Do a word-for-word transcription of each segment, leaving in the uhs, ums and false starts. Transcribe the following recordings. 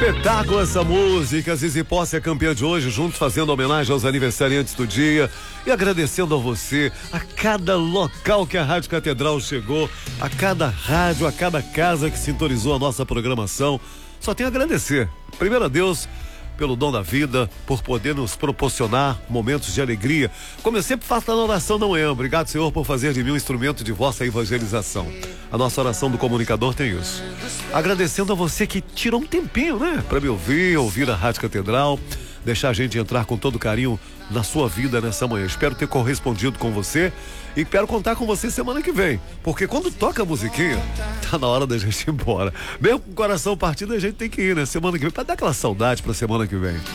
espetáculo essa música. Zizi Posse é campeã de hoje, juntos fazendo homenagem aos aniversariantes do dia e agradecendo a você, a cada local que a Rádio Catedral chegou, a cada rádio, a cada casa que sintonizou a nossa programação. Só tenho a agradecer. Primeiro a Deus pelo dom da vida, por poder nos proporcionar momentos de alegria. Como eu sempre faço na oração da manhã, obrigado, Senhor, por fazer de mim um instrumento de vossa evangelização. A nossa oração do comunicador tem isso. Agradecendo a você que tirou um tempinho, né, para me ouvir, ouvir a Rádio Catedral, deixar a gente entrar com todo carinho na sua vida nessa manhã. Espero ter correspondido com você e quero contar com você semana que vem, porque quando toca a musiquinha, tá na hora da gente ir embora. Mesmo com o coração partido, a gente tem que ir, né, semana que vem, pra dar aquela saudade pra semana que vem.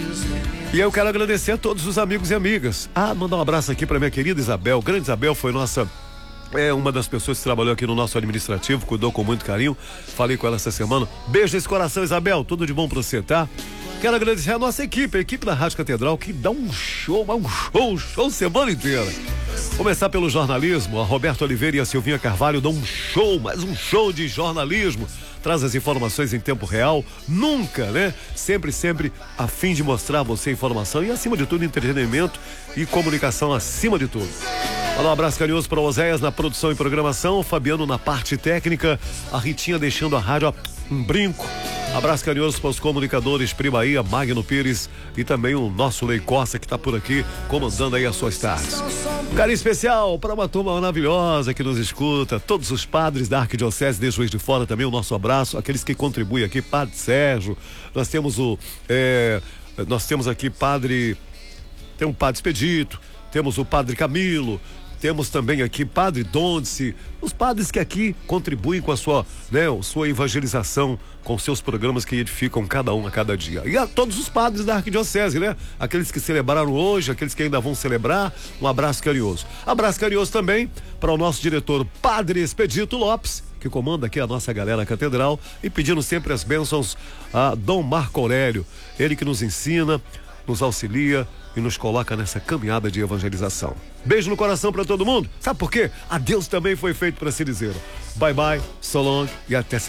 E eu quero agradecer a todos os amigos e amigas. Ah, mandar um abraço aqui pra minha querida Isabel. Grande Isabel foi nossa... É uma das pessoas que trabalhou aqui no nosso administrativo, cuidou com muito carinho. Falei com ela essa semana. Beijo nesse coração, Isabel. Tudo de bom pra você, tá? Quero agradecer a nossa equipe, a equipe da Rádio Catedral, que dá um show, um show, um show semana inteira. Começar pelo jornalismo, a Roberto Oliveira e a Silvinha Carvalho dão um show, mais um show de jornalismo. Traz as informações em tempo real, nunca, né? Sempre, sempre a fim de mostrar a você informação e, acima de tudo, entretenimento e comunicação acima de tudo. Mandar um abraço carinhoso para o Oséias na produção e programação, o Fabiano na parte técnica, a Ritinha deixando a rádio ó, um brinco. Abraço carinhoso para os comunicadores Primaía, Magno Pires e também o nosso Lei Costa que está por aqui comandando aí as suas tardes. Um carinho especial para uma turma maravilhosa que nos escuta, todos os padres da Arquidiocese de Juiz de Fora também o nosso abraço, aqueles que contribuem aqui, Padre Sérgio, nós temos o, é, nós temos aqui Padre, tem um Padre Expedito, temos o Padre Camilo, temos também aqui Padre Dondice, os padres que aqui contribuem com a sua, né, sua evangelização, com seus programas que edificam cada um a cada dia. E a todos os padres da Arquidiocese, né? Aqueles que celebraram hoje, aqueles que ainda vão celebrar, um abraço carinhoso. Abraço carinhoso também para o nosso diretor Padre Expedito Lopes, que comanda aqui a nossa galera catedral, e pedindo sempre as bênçãos a Dom Marco Aurélio, ele que nos ensina, nos auxilia e nos coloca nessa caminhada de evangelização. Beijo no coração para todo mundo. Sabe por quê? Adeus também foi feito para se dizer. Bye bye, so long e até